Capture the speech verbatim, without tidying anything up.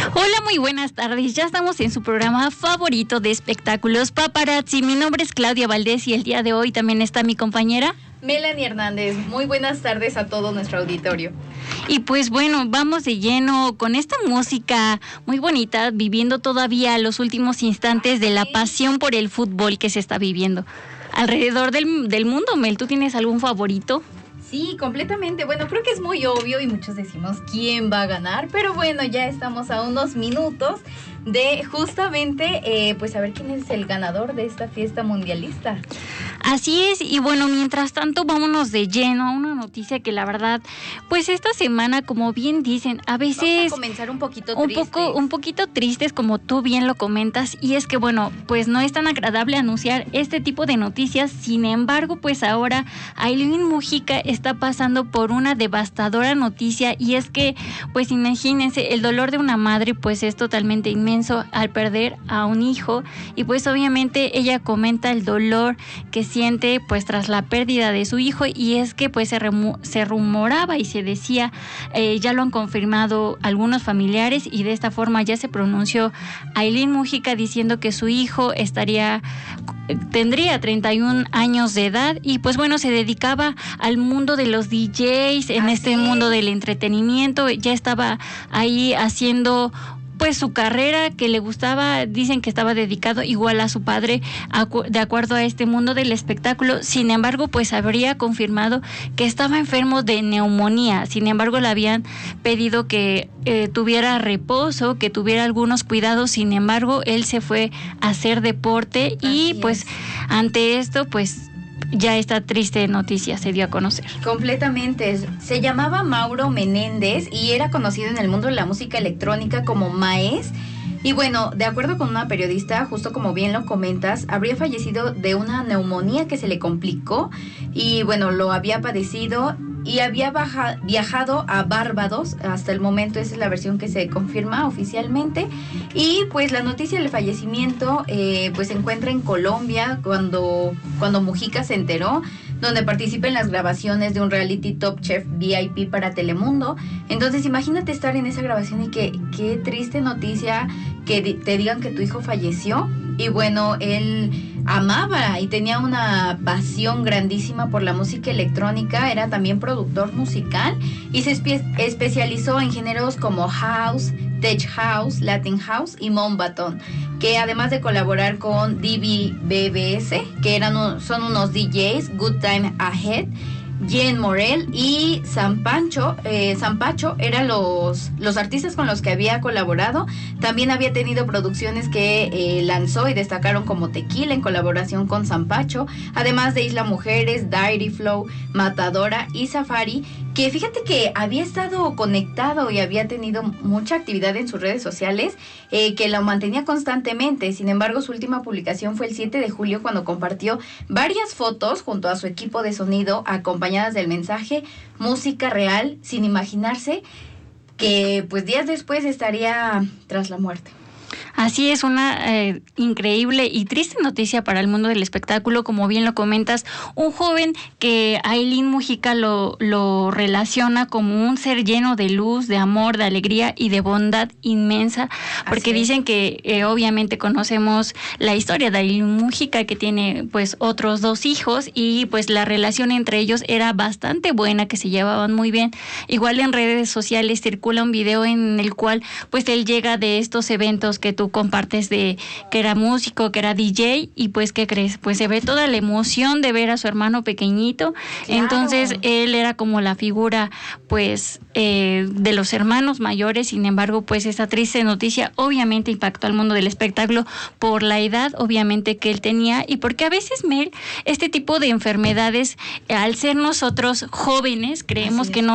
Hola, muy buenas tardes. Ya estamos en su programa favorito de espectáculos, Paparazzi. Mi nombre es Claudia Valdés y el día de hoy también está mi compañera Melanie Hernández. Muy buenas tardes a todo nuestro auditorio. Y pues bueno, vamos de lleno con esta música muy bonita, viviendo todavía los últimos instantes de la pasión por el fútbol que se está viviendo alrededor del, del mundo. Mel, ¿tú tienes algún favorito? Sí, completamente. Bueno, creo que es muy obvio y muchos decimos quién va a ganar, pero bueno, ya estamos a unos minutos de justamente, eh, pues saber quién es el ganador de esta fiesta mundialista. Así es, y bueno, mientras tanto vámonos de lleno a una noticia que la verdad, pues esta semana, como bien dicen, a veces... Vamos a comenzar un poquito un tristes. Poco, un poquito tristes, como tú bien lo comentas, y es que bueno, pues no es tan agradable anunciar este tipo de noticias. Sin embargo, pues ahora Aileen Mujica está pasando por una devastadora noticia, y es que, pues imagínense, el dolor de una madre pues es totalmente inmenso al perder a un hijo, y pues obviamente ella comenta el dolor que siente pues tras la pérdida de su hijo, y es que pues se, remu- se rumoraba y se decía, eh, ya lo han confirmado algunos familiares, y de esta forma ya se pronunció Aileen Mujica diciendo que su hijo estaría tendría treinta y un años de edad, y pues bueno, se dedicaba al mundo de los D Js, en Así este es. mundo del entretenimiento. Ya estaba ahí haciendo pues su carrera que le gustaba. Dicen que estaba dedicado igual a su padre, acu- de acuerdo a este mundo del espectáculo. Sin embargo, pues habría confirmado que estaba enfermo de neumonía. Sin embargo, le habían pedido que eh, tuviera reposo, que tuviera algunos cuidados. Sin embargo, él se fue a hacer deporte. Y Así pues es. ante esto, pues ya esta triste noticia se dio a conocer. Completamente. Se llamaba Mauro Menéndez y era conocido en el mundo de la música electrónica como Maes. Y bueno, de acuerdo con una periodista, justo como bien lo comentas, habría fallecido de una neumonía que se le complicó, y bueno, lo había padecido y había baja, viajado a Barbados. Hasta el momento esa es la versión que se confirma oficialmente. Y pues la noticia del fallecimiento eh, pues se encuentra en Colombia cuando, cuando Mujica se enteró, donde participa en las grabaciones de un reality Top Chef V I P para Telemundo. Entonces imagínate estar en esa grabación y que qué triste noticia que di- te digan que tu hijo falleció. Y bueno, él amaba y tenía una pasión grandísima por la música electrónica, era también productor musical y se espe- especializó en géneros como house, tech house, latin house y Mombaton, que además de colaborar con D B B S, que eran un- son unos D Js, Good Time Ahead, Jen Morel y San Pancho, eh, San Pacho eran los, los artistas con los que había colaborado. También había tenido producciones que eh, lanzó y destacaron como Tequila en colaboración con San Pacho, además de Isla Mujeres, Diary Flow, Matadora y Safari, que fíjate que había estado conectado y había tenido mucha actividad en sus redes sociales, eh, que lo mantenía constantemente. Sin embargo, su última publicación fue el siete de julio, cuando compartió varias fotos junto a su equipo de sonido, acompañadas del mensaje música real, sin imaginarse que pues días después estaría tras la muerte. Así es, una eh, increíble y triste noticia para el mundo del espectáculo, como bien lo comentas. Un joven que Aileen Mujica lo, lo relaciona como un ser lleno de luz, de amor, de alegría y de bondad inmensa, porque Así es. dicen que eh, obviamente conocemos la historia de Aileen Mujica, que tiene pues otros dos hijos, y pues la relación entre ellos era bastante buena, que se llevaban muy bien. Igual en redes sociales circula un video en el cual pues él llega de estos eventos que tú compartes, de que era músico, que era D J, y pues ¿qué crees? Pues se ve toda la emoción de ver a su hermano pequeñito. Claro. Entonces él era como la figura pues eh, de los hermanos mayores. Sin embargo, pues esa triste noticia obviamente impactó al mundo del espectáculo por la edad obviamente que él tenía, y porque a veces, Mel, este tipo de enfermedades, al ser nosotros jóvenes, creemos Así que es. no